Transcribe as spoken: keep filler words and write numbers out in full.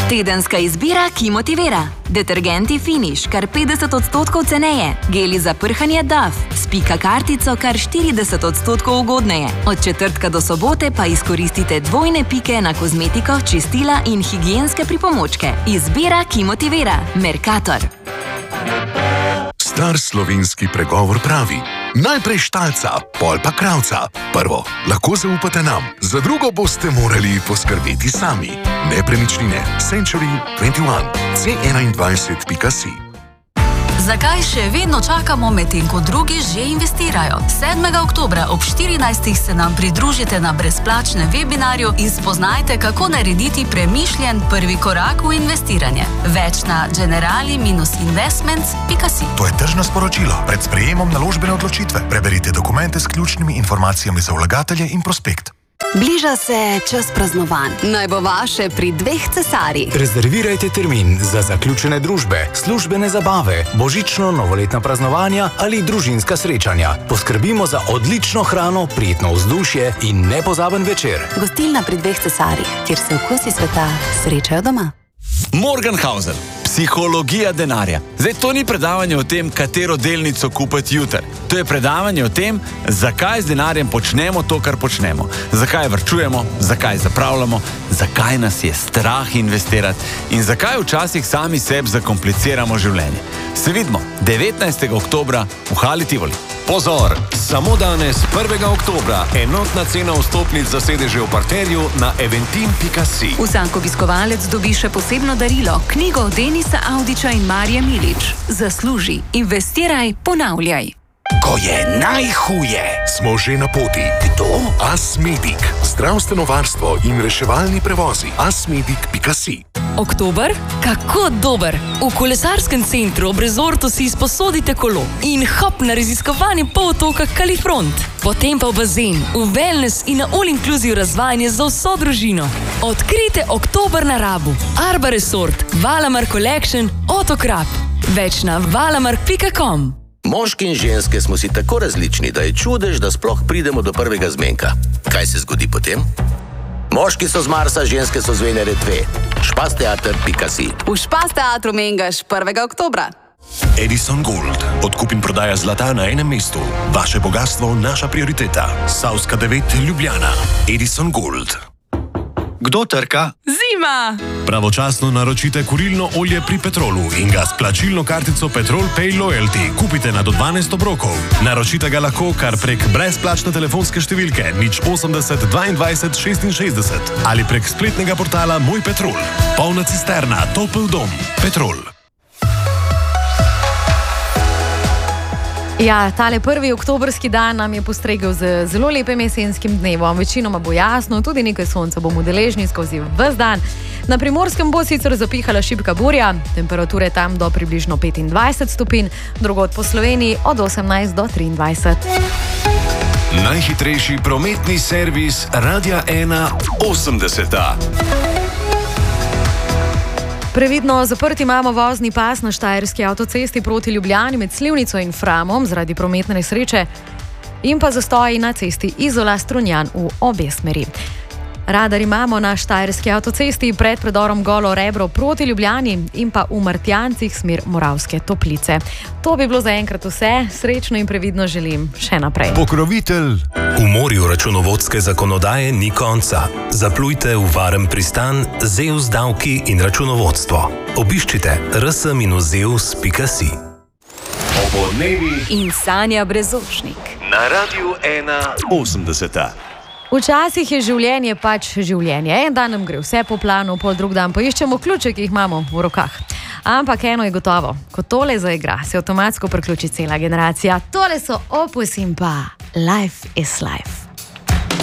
Tedenska izbira, ki motivira. Detergenti Finish, kar petdeset odstotkov ceneje. Geli za prhanje Dove, s Pika kartico kar štirideset odstotkov ugodneje. Od četrtka do sobote pa izkoristite dvojne pike na kozmetiko, čistila in higienske pripomočke. Izbira, ki motivira. Mercator. Star slovenski pregovor pravi: najprej štalca, pol pa kravca. Prvo, lahko zaupate nam, za drugo boste morali poskrbeti sami. Nepremičnine Century dvajset ena, C enaindvajset pika si. Zakaj še vedno čakamo, medtem ko drugi že investirajo? sedmega oktobra ob štirinajstih se nam pridružite na brezplačnem webinarju in spoznajte, kako narediti premišljen prvi korak v investiranje. Več na generali investments pika si. To je tržno sporočilo. Pred sprejemom naložbene odločitve preberite dokumente s ključnimi informacijami za vlagatelje in prospekt. Bliža se čas praznovanj. Naj bo vaše pri dveh cesarjih. Rezervirajte termin za zaključene družbe, službene zabave, božično-novoletna praznovanja ali družinska srečanja. Poskrbimo za odlično hrano, prijetno vzdušje in nepozaben večer. Gostilna pri dveh cesarjih, kjer se okusi sveta srečajo doma. Morgenhausen. Psihologija denarja. Zdaj, to ni predavanje o tem, katero delnico kupiti jutri. To je predavanje o tem, zakaj z denarjem počnemo to, kar počnemo. Zakaj varčujemo, zakaj zapravljamo, zakaj nas je strah investirati in zakaj včasih sami sebi zakompliciramo življenje. Se vidimo devetnajstega oktobra v Hali Tivoli. Pozor! Samo danes, prvega oktobra, enotna cena vstopnic za sedeže v parterju na eventim pika si. Vsak obiskovalec dobi še posebno darilo, knjigo Denisa Audića in Marije Milič. Zasluži, investiraj, ponavljaj. Ko je najhuje, smo že na poti. Kdo? Asmedic. Zdravstveno varstvo in reševalni prevozi. asmedic pika si. Oktober? Kako dober! V kolesarskem centru ob rezortu si izposodite kolo in hop na raziskovanje polotoka Kalifront. Potem pa v bazen, v wellness in na all-inclusive razvajanje za vso družino. Odkrite oktober na Rabu. Arba Resort, Valamar Collection, Otokrap. Več na valamar pika com. Moški in ženske smo si tako različni, da je čudež, da sploh pridemo do prvega zmenka. Kaj se zgodi potem? Moški so z Marsa, ženske so z Venere dve. špasteater pika si. V Špas teatru Mengaš prvega oktobra. Edison Gold. Odkup in prodaja zlata na enem mestu. Vaše bogatstvo, naša prioriteta. Savska devet, Ljubljana. Edison Gold. Kdo trka? Zima! Pravočasno naročite kurilno olje pri Petrolu in ga s plačilno kartico Petrol Pay Loyalty kupite na do dvanajst obrokov. Naročite ga lahko kar prek brezplačne telefonske številke nič osemdeset dvaindvajset šestinšestdeset ali prek spletnega portala Moj Petrol. Polna cisterna, topel dom. Petrol. Ja, tale prvi oktobrski dan nam je postregel z zelo lepim jesenskim dnevom. Večinoma bo jasno, tudi nekaj sonca bomo deležni skozi ves dan. Na Primorskem bo sicer zapihala šibka burja, temperature tam do približno petindvajset stopinj, drugod po Sloveniji od osemnajst do triindvajset. Najhitrejši prometni servis Radia ena osemdeseta. Previdno zaprt imamo vozni pas na Štajerski avtocesti proti Ljubljani med Slivnico in Framom zaradi prometne nesreče in pa zastoji na cesti Izola-Strunjan v obe smeri. Radar imamo na Štajerski avtocesti pred predorom Golo Rebro proti Ljubljani in pa v Martjancih smer Moravske Toplice. To bi bilo zaenkrat vse. Srečno in previdno želim še naprej. Pokrovitelj. V morju računovodske zakonodaje ni konca. Zaplujte v varen pristan Zeus davki in računovodstvo. Obiščite r s minus zeus pika si. Obodnevi in Sanja Brezošnik. Na Radiu ena osemdeseta. Včasih je življenje pač življenje. En dan nam gre vse po planu, pol drug dan pa iščemo ključe, ki jih imamo v rokah. Ampak eno je gotovo, ko tole zaigra, se avtomatsko priključi cela generacija. Tole so Opus in pa Life is Life.